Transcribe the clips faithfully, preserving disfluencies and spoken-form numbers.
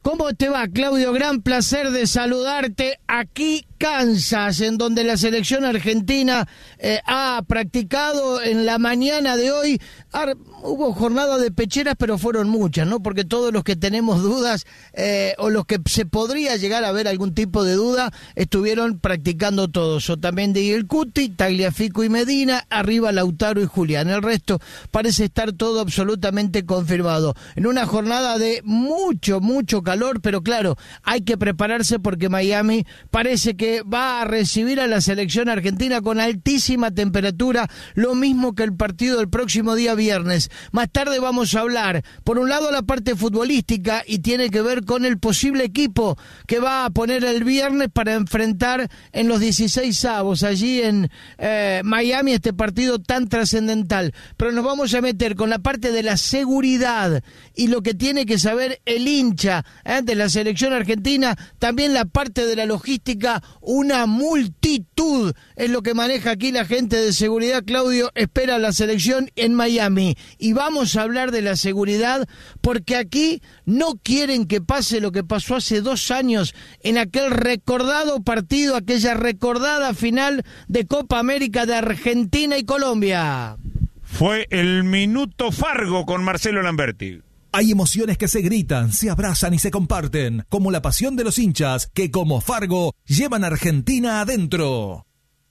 ¿Cómo te va, Claudio? Gran placer de saludarte aquí, Kansas, en donde la selección argentina eh, ha practicado en la mañana de hoy. Ar- hubo jornada de pecheras, pero fueron muchas, ¿no? Porque todos los que tenemos dudas, eh, o los que se podría llegar a ver algún tipo de duda, estuvieron practicando todos. Otamendi y el Cuti, Tagliafico y Medina, arriba Lautaro y Julián. El resto parece estar todo absolutamente confirmado. En una jornada de mucho, mucho calor, pero claro, hay que prepararse porque Miami parece que va a recibir a la selección argentina con altísima temperatura, lo mismo que el partido del próximo día viernes. Más tarde vamos a hablar, por un lado, la parte futbolística y tiene que ver con el posible equipo que va a poner el viernes para enfrentar en los dieciséis avos allí en eh, Miami este partido tan trascendental. Pero nos vamos a meter con la parte de la seguridad y lo que tiene que saber el hincha eh, de la selección argentina, también la parte de la logística. Una multitud es lo que maneja aquí la gente de seguridad. Claudio espera a la selección en Miami y vamos a hablar de la seguridad porque aquí no quieren que pase lo que pasó hace dos años en aquel recordado partido, aquella recordada final de Copa América de Argentina y Colombia. Fue el Minuto Fargo con Marcelo Lamberti. Hay emociones que se gritan, se abrazan y se comparten, como la pasión de los hinchas que, como Fargo, llevan a Argentina adentro.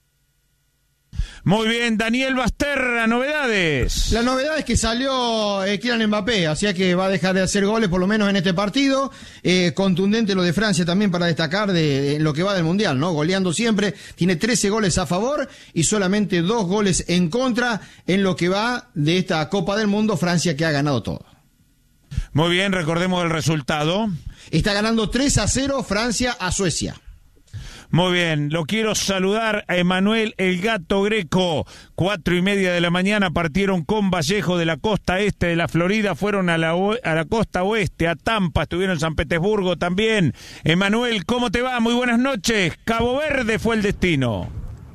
Muy bien, Daniel Basterra, novedades. La novedad es que salió eh, Kylian Mbappé, así que va a dejar de hacer goles por lo menos en este partido. Eh, contundente lo de Francia también para destacar de, de lo que va del Mundial, ¿no? Goleando siempre, tiene trece goles a favor y solamente dos goles en contra en lo que va de esta Copa del Mundo. Francia que ha ganado todo. Muy bien, recordemos el resultado. Está ganando tres a cero Francia a Suecia. Muy bien, lo quiero saludar a Emanuel el Gato Greco. Cuatro y media de la mañana partieron con Vallejo de la costa este de la Florida, fueron a la, o- a la costa oeste, a Tampa, estuvieron en San Petersburgo también. Emanuel, ¿cómo te va? Muy buenas noches. Cabo Verde fue el destino.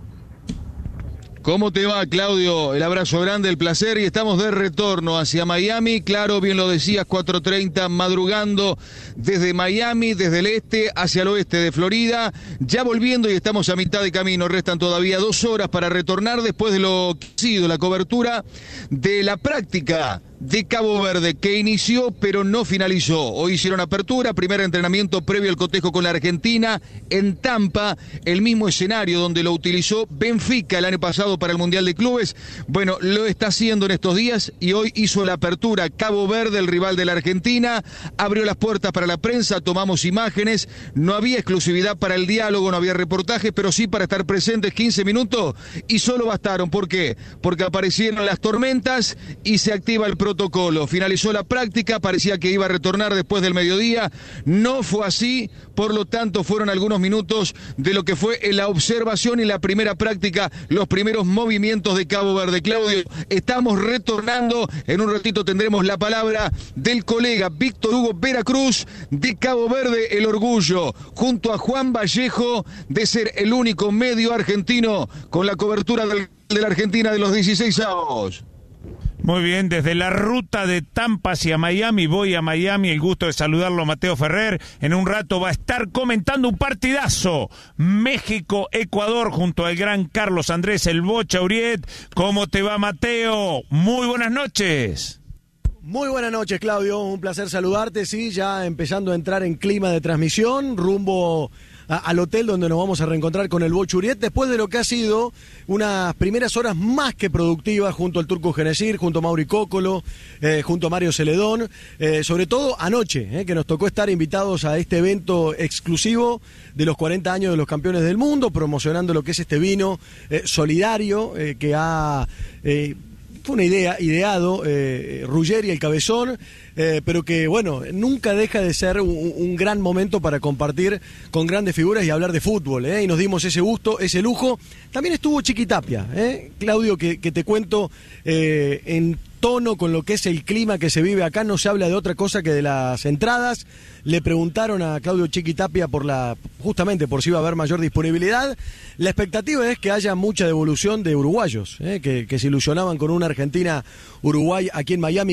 ¿Cómo te va, Claudio? El abrazo grande, el placer, y estamos de retorno hacia Miami. Claro, bien lo decías, cuatro treinta, madrugando desde Miami, desde el este hacia el oeste de Florida. Ya volviendo y estamos a mitad de camino. Restan todavía dos horas para retornar después de lo que ha sido la cobertura de la práctica de Cabo Verde, que inició pero no finalizó. Hoy hicieron apertura, primer entrenamiento previo al cotejo con la Argentina en Tampa, el mismo escenario donde lo utilizó Benfica el año pasado para el Mundial de Clubes. Bueno, lo está haciendo en estos días y hoy hizo la apertura Cabo Verde, el rival de la Argentina, abrió las puertas para la prensa, tomamos imágenes, no había exclusividad para el diálogo, no había reportajes, pero sí para estar presentes quince minutos y solo bastaron. ¿Por qué? Porque aparecieron las tormentas y se activa el protocolo. Finalizó la práctica, parecía que iba a retornar después del mediodía, no fue así, por lo tanto fueron algunos minutos de lo que fue la observación y la primera práctica, los primeros movimientos de Cabo Verde. Claudio, estamos retornando, en un ratito tendremos la palabra del colega Víctor Hugo Veracruz de Cabo Verde, el orgullo, junto a Juan Vallejo de ser el único medio argentino con la cobertura del, de la Argentina de los dieciséis avos. Muy bien, desde la ruta de Tampa hacia Miami, voy a Miami, el gusto de saludarlo, Mateo Ferrer. En un rato va a estar comentando un partidazo, México-Ecuador, junto al gran Carlos Andrés El Bocha Uriet. ¿Cómo te va, Mateo? Muy buenas noches. Muy buenas noches, Claudio, un placer saludarte, sí, ya empezando a entrar en clima de transmisión, rumbo a, al hotel donde nos vamos a reencontrar con el Bocha Uriet, después de lo que ha sido unas primeras horas más que productivas junto al Turco Genesir, junto a Mauri Cócolo, eh, junto a Mario Celedón, eh, sobre todo anoche, eh, que nos tocó estar invitados a este evento exclusivo de los cuarenta años de los campeones del mundo, promocionando lo que es este vino eh, solidario eh, que ha... Eh, Fue una idea, ideado, eh, Ruggeri, el Cabezón, eh, pero que, bueno, nunca deja de ser un, un gran momento para compartir con grandes figuras y hablar de fútbol, ¿eh? Y nos dimos ese gusto, ese lujo. También estuvo Chiquitapia, ¿eh? Claudio, que, que te cuento eh, en tono con lo que es el clima que se vive acá, no se habla de otra cosa que de las entradas. Le preguntaron a Claudio Chiquitapia por la, justamente por si iba a haber mayor disponibilidad. La expectativa es que haya mucha devolución de uruguayos, ¿eh? que, que se ilusionaban con una Argentina-Uruguay aquí en Miami.